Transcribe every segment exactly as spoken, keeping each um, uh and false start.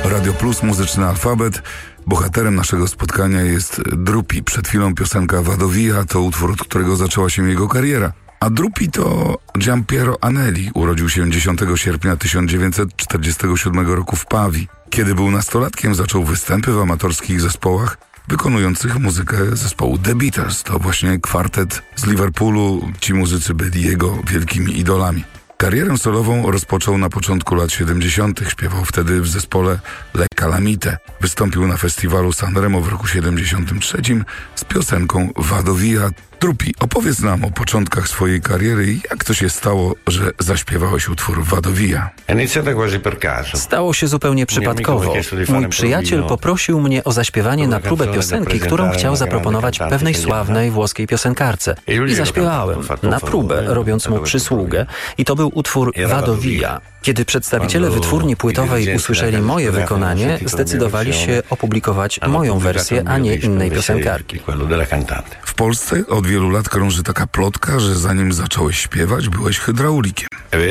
Radio Plus, muzyczny alfabet. Bohaterem naszego spotkania jest Drupi. Przed chwilą piosenka Vadovia to utwór, od którego zaczęła się jego kariera. A Drupi to Giampiero Anelli. Urodził się dziesiątego sierpnia tysiąc dziewięćset czterdziestego siódmego roku w Pawii. Kiedy był nastolatkiem, zaczął występy w amatorskich zespołach wykonujących muzykę zespołu The Beatles. To właśnie kwartet z Liverpoolu. Ci muzycy byli jego wielkimi idolami. Karierę solową rozpoczął na początku lat siedemdziesiątych. Śpiewał wtedy w zespole Le Calamite. Wystąpił na festiwalu Sanremo w roku siedemdziesiątym trzecim z piosenką Vadovia. Drupi, opowiedz nam o początkach swojej kariery i jak to się stało, że zaśpiewałeś utwór Vadovia. Stało się zupełnie przypadkowo. Mój przyjaciel poprosił mnie o zaśpiewanie na próbę piosenki, którą chciał zaproponować pewnej sławnej włoskiej piosenkarce. I zaśpiewałem na próbę, robiąc mu przysługę. I to był utwór Vadovia. Kiedy przedstawiciele wytwórni płytowej usłyszeli moje wykonanie, zdecydowali się opublikować moją wersję, a nie innej piosenkarki. W Polsce od wielu lat krąży taka plotka, że zanim zacząłeś śpiewać, byłeś hydraulikiem.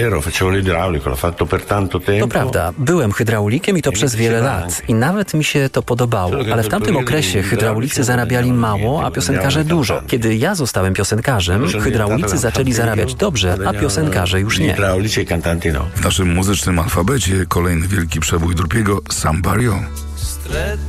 To prawda, byłem hydraulikiem i to przez wiele lat. I nawet mi się to podobało. Ale w tamtym okresie hydraulicy zarabiali mało, a piosenkarze dużo. Kiedy ja zostałem piosenkarzem, hydraulicy zaczęli zarabiać dobrze, a piosenkarze już nie. W naszym muzycznym alfabecie kolejny wielki przebój Drupiego, Samba Rio.